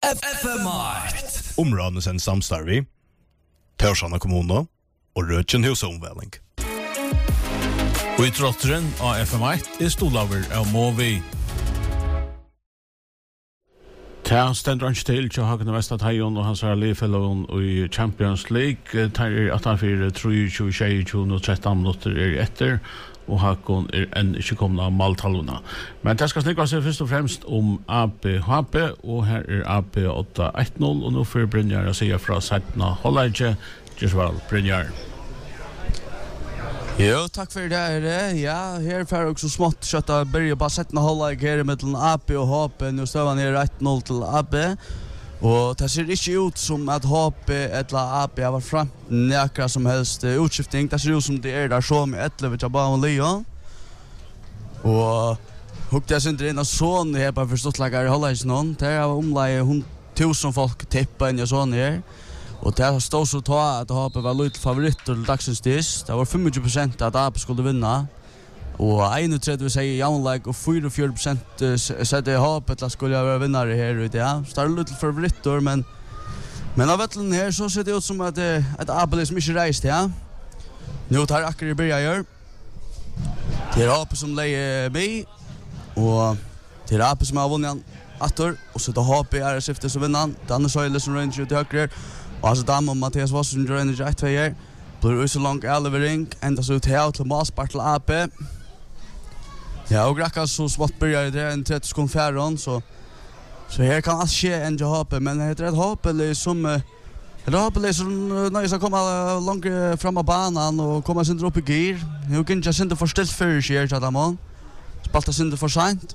FM8. Områdene sen samstarvi, Torshavn kommune og Rødgen husomvæling. Og i trotteren av FM8 stolaver av Movi. Ta stendur ikke til til Hagen Vestatajon og hans Lifellowen i Champions League. Ta 18-4, 23, og 13 minutter etter, og Hagen enn ikke kommet av maltallene. Men det skal snikva seg først og fremst om AB-HP, og her AB 8-1-0, og nå får Brynjar å si fra 17. Holleidje, Gisval Brynjar. Jo, takk for det. Ja, her får också smått kjøtta börja bara sätta hålla här mellan AP och HP. Nu står han här 1-0 till AP. Och det ser inte ut som att HP eller AP har varit fram näkra som helst utskiftning. Det ser ut som det är där så med 11 till bara och Leon. Och hukte jag inte in och sån här på förståttläggare hålla i någon. Det var omlai 1000 folk tippa in i sån här. Och det stod så att HP var lite favoritter till dagsens Det var 25% att AP skulle vinna. Och 31 säger Jaunlag och 44% sätter HP att skulle vara vinnare här ute. Ja. Så det är lite favoritter men av vettlen här så ser det ut som att AP liksom inte reist. Ja. Nu tar akkurat i början. Det är AP som lägger bi och det är AP som har vunnit attor och så det HP är skiftet så vinner han. Danne Søyle som rönt ut i högre. Och alltså Dam och Mattias Wasson drar in i 1-2 här. Blir så långt elevering ända så ut här till Maspark till AP. Ja, och Grackas så smått börjar det en 30 sekund färron så här kan allt ske en HP men det är ett HP som det som när jag komma långt fram av banan och komma sin upp i gear. Nu kan jag inte förställt för sig att man spalta sin för sent.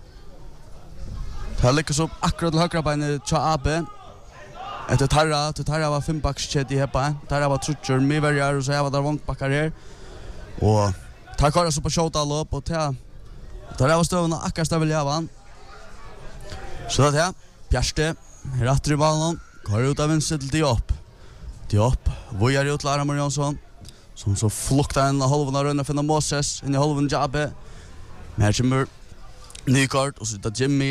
Det lyckas upp akkurat högra benet till AP. Efter Tarra var 5 backsked i heppa. Tarra var trutcher med varje och så här var där vångbackar här. Och tar så på shot all upp och Tarra var stövna akkurat vill jag vann. Så det här Pjärste rätt i ballen. Går ut av vänster till Diop. Vojar ut Lara Marionsson som så fluktar en halvan av runda för Moses in i halvan Jabbe. Men här kommer Nykart och så där Jimmy